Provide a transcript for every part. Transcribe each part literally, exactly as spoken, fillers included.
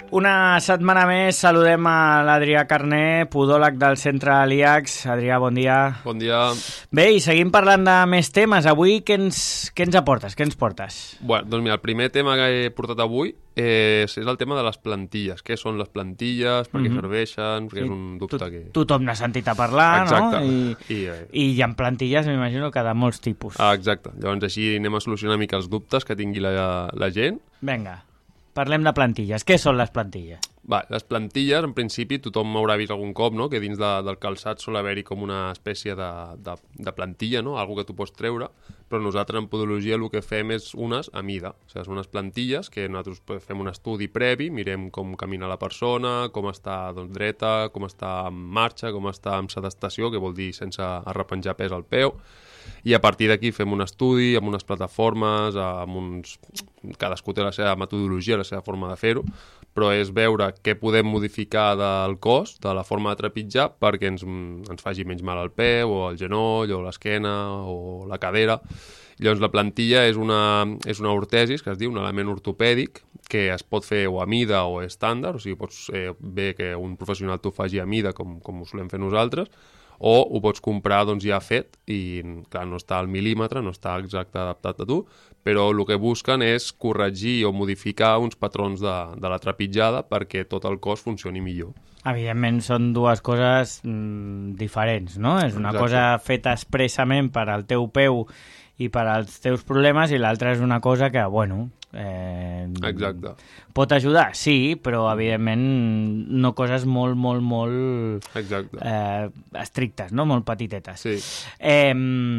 Una setmana més saludem a l'Adrià Carné, podòleg del Centre Aliax. Adrià, bon dia. Bon dia. Bé, i seguim parlant de més temes. Avui què ens, què ens aportes? Què ens portes? Bueno, doncs mira, el primer tema que he portat avui és, és el tema de les plantilles. Què són les plantilles, per què mm-hmm. serveixen, perquè sí, és un dubte to que... Tothom n'ha sentit a parlar, exacte. No? I, I, eh... I hi ha plantilles, m'imagino, que de molts tipus. Ah, exacte. Llavors així anem a solucionar una mica els dubtes que tingui la, la gent. Vinga. Parlem de plantilles. Què són les plantilles? Va, les plantilles, en principi, tothom haurà vist algun cop, no?, que dins de, del calçat sol haver-hi com una espècie de, de, de plantilla, no?, algo que tu pots treure, però nosaltres en podologia el que fem és unes a mida. O sigui, són unes plantilles que nosaltres fem un estudi previ, mirem com camina la persona, com està doncs, dreta, com està en marxa, com està en sedestació, que vol dir sense arrepenjar pes al peu, i a partir d'aquí fem un estudi amb unes plataformes, amb uns... cadascú té la seva metodologia, la seva forma de fer-ho, però és veure què podem modificar del cos, de la forma de trepitjar, perquè ens, ens faci menys mal al peu, o al genoll, o l'esquena, o la cadera. Llavors la plantilla és una, és una ortesis, que es diu, un element ortopèdic, que es pot fer o a mida o estàndard, o sigui, pots eh, bé que un professional t'ho faci a mida, com, com ho solem fer nosaltres, o ho pots comprar doncs, ja fet i, clar, no està al mil·límetre, no està exacte adaptat a tu, però el que busquen és corregir o modificar uns patrons de, de la trepitjada perquè tot el cos funcioni millor. Evidentment són dues coses mm, diferents, no? És una exacte. Cosa feta expressament per al teu peu i per als teus problemes, i l'altra és una cosa que, bueno... Eh, exacte. Pot ajudar, sí, però evidentment no coses molt, molt, molt exacte. Eh, estrictes, no? Molt petitetes. Sí. Eh,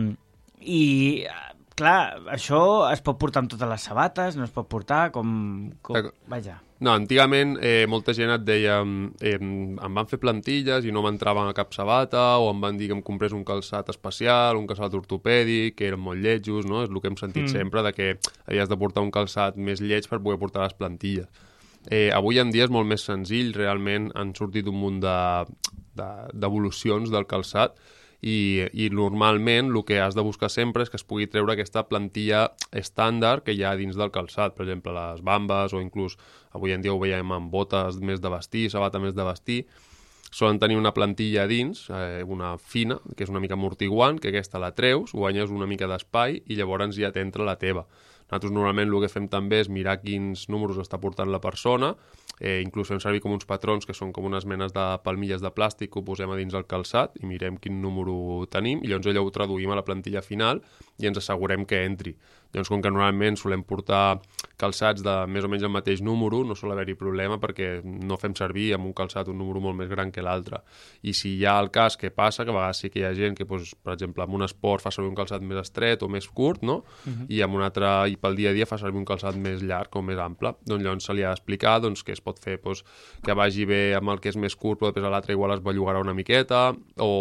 I, clar, això es pot portar amb totes les sabates, no es pot portar com... com... Vaja. No, antigament eh, molta gent et deia eh, em van fer plantilles i no m'entrava a cap sabata, o em van dir que em comprés un calçat especial, un calçat ortopèdic, que eren molt lletjos, no? És el que hem sentit mm. sempre, de que havies de portar un calçat més lleig per poder portar les plantilles. Eh, avui en dia és molt més senzill, realment han sortit un munt de, de, d'evolucions del calçat, I, i normalment el que has de buscar sempre és que es pugui treure aquesta plantilla estàndard que hi ha dins del calçat, per exemple les bambes, o inclús avui en dia ho veiem amb botes més de vestir, sabata més de vestir, solen tenir una plantilla dins, eh, una fina, que és una mica amortiguant, que aquesta la treus, guanyes una mica d'espai i llavors ja t'entra la teva. Nosaltres normalment el que fem també és mirar quins números està portant la persona, eh, inclús fem servir com uns patrons que són com unes menes de palmilles de plàstic que ho posem a dins el calçat i mirem quin número tenim, i llavors allò ho traduïm a la plantilla final i ens assegurem que entri. Llavors, com que normalment solem portar calçats de més o menys el mateix número, no sol haver-hi problema perquè no fem servir amb un calçat un número molt més gran que l'altre. I si hi ha el cas que passa, que a vegades sí que hi ha gent que, doncs, per exemple, amb un esport fa servir un calçat més estret o més curt, no? Uh-huh. I amb un altre, i pel dia a dia fa servir un calçat més llarg o més ample. Doncs llavors se li ha d'explicar doncs, que es pot fer doncs, que vagi bé amb el que és més curt, però després a l'altre igual es bellugarà una miqueta, o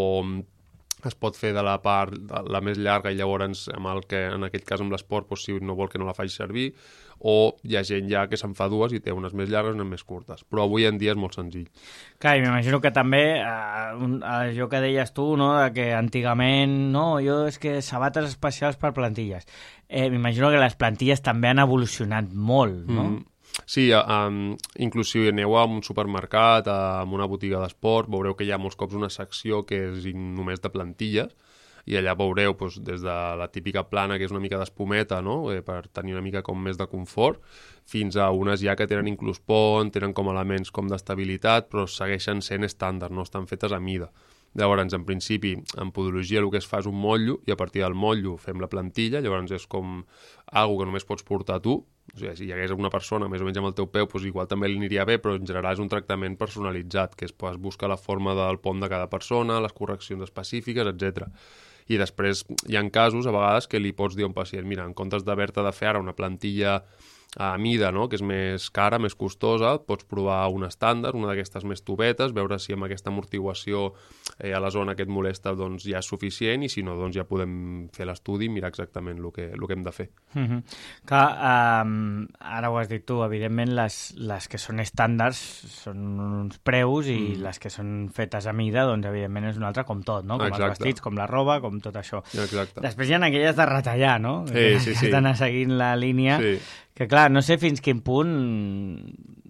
es pot fer de la part la més llarga i llavors amb el que, en aquest cas amb l'esport, doncs, si no vol que no la faci servir, o hi ha gent ja que se'n fa dues i té unes més llargues i unes més curtes, però avui en dia és molt senzill. Clar, i m'imagino que també eh, allò que deies tu, no?, de que antigament, no, jo és que sabates especials per plantilles. Eh, m'imagino que les plantilles també han evolucionat molt, no? Mm. Sí, um, inclús si aneu a un supermercat, a una botiga d'esport, veureu que hi ha molts cops una secció que és només de plantilles, i allà veureu doncs, des de la típica plana, que és una mica d'espumeta, no?, eh, per tenir una mica com més de confort, fins a unes ja que tenen inclús pont, tenen com elements com d'estabilitat, però segueixen sent estàndard, no estan fetes a mida. Llavors, en principi, en podologia el que es fa és un motllo, i a partir del motllo fem la plantilla, llavors és com algo que només pots portar tu. O sigui, si hi hagués una persona més o menys amb el teu peu, doncs igual també li aniria bé, però en general és un tractament personalitzat, que es pot buscar la forma del pont de cada persona, les correccions específiques, etcètera. I després hi ha casos, a vegades, que li pots dir a un pacient, mira, en comptes d'haver-te de fer ara una plantilla a mida, no?, que és més cara, més costosa, pots provar un estàndard, una d'aquestes més tubetes, veure si amb aquesta amortiguació eh, a la zona que et molesta doncs, ja és suficient, i si no, doncs ja podem fer l'estudi i mirar exactament el que, el que hem de fer. Mm-hmm. Clar, um, ara ho has dit tu, evidentment les, les que són estàndards són uns preus, i mm. les que són fetes a mida, doncs evidentment és una altra, com tot, no? Com Exacte. Els vestits, com la roba, com tot això. Exacte. Després hi ha aquelles de retallar, no? Sí, sí, sí. D'anar seguint la línia. Sí. Que clar, no sé fins quin punt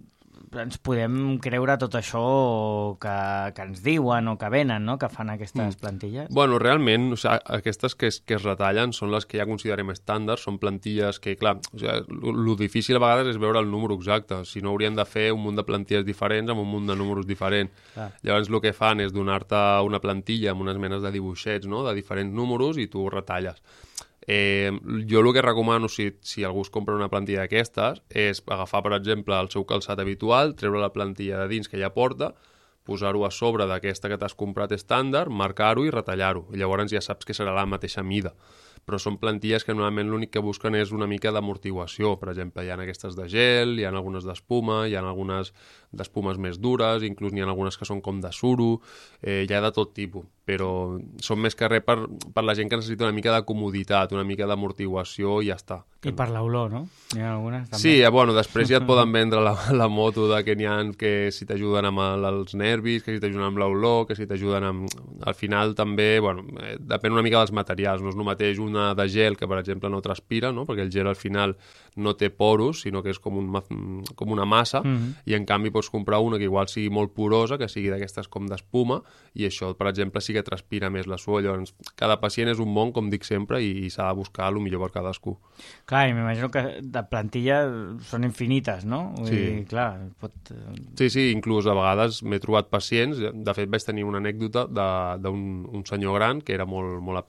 ens podem creure tot això que, que ens diuen o que venen, no?, que fan aquestes mm. plantilles? Bueno, realment, o sigui, aquestes que es, que es retallen són les que ja considerem estàndards, són plantilles que, clar, o sigui, el difícil a vegades és veure el número exacte, si no hauríem de fer un munt de plantilles diferents amb un munt de números diferents. Clar. Llavors el que fan és donar-te una plantilla amb unes menes de dibuixets, no?, de diferents números i tu retalles. Eh, jo el que recomano si, si algú es compra una plantilla d'aquestes és agafar, per exemple, el seu calçat habitual, treure la plantilla de dins que ja porta, posar-ho a sobre d'aquesta que t'has comprat estàndard, marcar-ho i retallar-ho. Llavors ja saps que serà la mateixa mida. Però són plantilles que normalment l'únic que busquen és una mica d'amortiguació. Per exemple, hi ha aquestes de gel, hi ha algunes d'espuma, hi ha algunes d'espumes més dures, inclús n'hi ha algunes que són com de suro, eh, hi ha de tot tipus. Però són més que res per, per la gent que necessita una mica de comoditat, una mica d'amortiguació i ja està. I per l'olor, no? N'hi ha algunes també. Sí, bueno, després ja et poden vendre la, la moto de que n'hi ha que si t'ajuden amb el, els nervis, que si t'ajuden amb l'olor, que si t'ajuden amb... Al final també, bueno, eh, depèn una mica dels materials, no és el mateix una de gel que, per exemple, no transpira, no?, perquè el gel al final no té poros, sinó que és com, un, com una massa, mm-hmm. i en canvi pots comprar una que igual sigui molt porosa, que sigui d'aquestes com d'espuma, i això, per exemple, sí que transpira més la suor. Llavors, cada pacient és un món, com dic sempre, i, i s'ha de buscar el millor per cadascú. Clar, i m'imagino que de plantilla són infinites, no? Vull sí. dir, clar, pot... Sí, sí, inclús a vegades m'he trobat pacients, de fet vaig tenir una anècdota d'un un senyor gran que era molt, molt,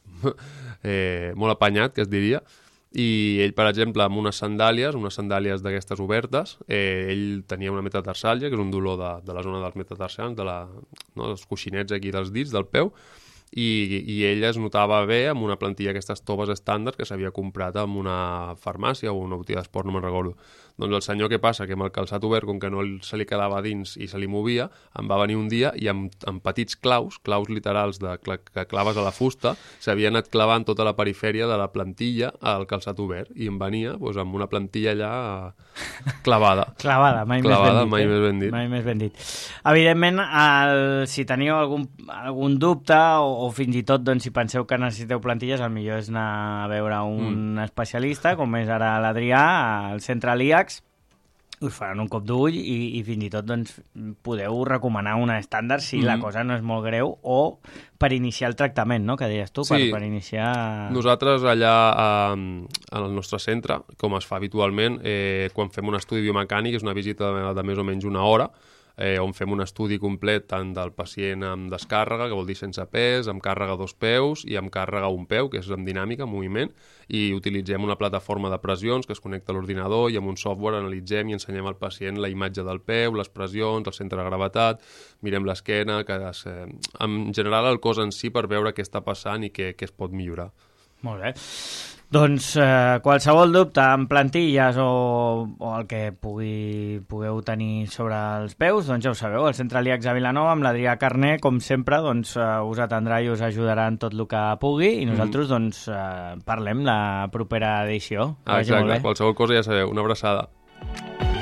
eh, molt apanyat, que es diria, i ell, per exemple, amb unes sandàlies, unes sandàlies d'aquestes obertes, eh, ell tenia una metatarsàlgia, que és un dolor de, de la zona dels metatarsals, de la, no, dels coixinets aquí dels dits, del peu, i, i ell es notava bé amb una plantilla aquestes toves estàndard que s'havia comprat en una farmàcia o una botiga d'esport, no me'n recordo. Doncs el senyor, què passa? Que amb el calçat obert, com que no se li quedava dins i se li movia, em va venir un dia i amb, amb petits claus, claus literals de, que claves a la fusta, s'havia anat clavant tota la perifèria de la plantilla al calçat obert i em venia doncs, amb una plantilla allà clavada. Clavada, mai, clavada, més, ben dit, mai eh? més ben dit. Mai més ben dit. Evidentment, el, si teniu algun, algun dubte o, o fins i tot doncs, si penseu que necessiteu plantilles, el millor és anar a veure un mm. especialista, com és ara l'Adrià, al centre l'I A C, us faran un cop d'ull i, i fins i tot doncs, podeu recomanar una estàndard si mm. la cosa no és molt greu o per iniciar el tractament, no?, que deies tu, sí. per, per iniciar... Nosaltres allà eh, al nostre centre, com es fa habitualment, eh, quan fem un estudi biomecànic, és una visita de, de més o menys una hora, eh, on fem un estudi complet tant del pacient amb descàrrega, que vol dir sense pes, amb càrrega dos peus i amb càrrega un peu, que és amb dinàmica, en moviment, i utilitzem una plataforma de pressions que es connecta a l'ordinador i amb un software analitzem i ensenyem al pacient la imatge del peu, les pressions, el centre de gravetat, mirem l'esquena, que es, eh, en general el cos en si per veure què està passant i què, què es pot millorar. Molt bé. Doncs eh, qualsevol dubte en plantilles o, o el que pugui, pugueu tenir sobre els peus, doncs ja ho sabeu, el Centre l'I A C a Vilanova amb l'Adrià Carner, com sempre, doncs, eh, us atendrà i us ajudarà en tot el que pugui i nosaltres mm. doncs, eh, parlem la propera edició. Ah, exacte, qualsevol cosa ja sabeu, una abraçada.